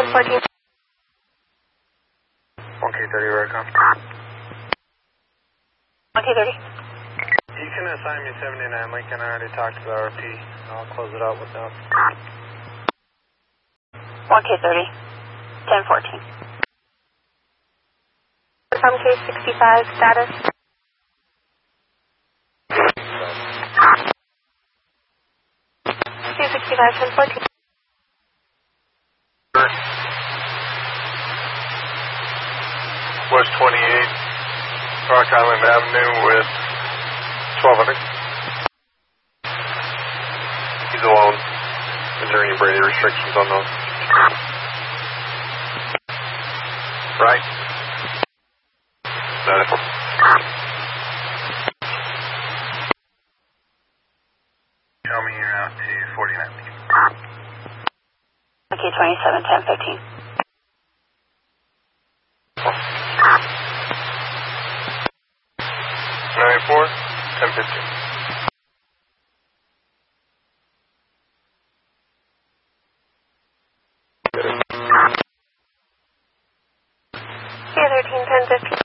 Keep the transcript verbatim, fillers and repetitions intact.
fourteen. one K thirty, Recon. one K thirty. You can assign me seventy-nine Lincoln. I already talked to the R P. I'll close it out with them. one K thirty. ten fourteen. From K sixty-five, status. K sixty-five, ten fourteen. West twenty-eight, Rock Island Avenue with twelve hundred. He's alone. Is there any Brady restrictions on those? Right. Status. Show me you're out to forty-nine. Okay, twenty-seven, ten fifteen. ninety-four, ten fifteen. K thirteen, ten fifteen.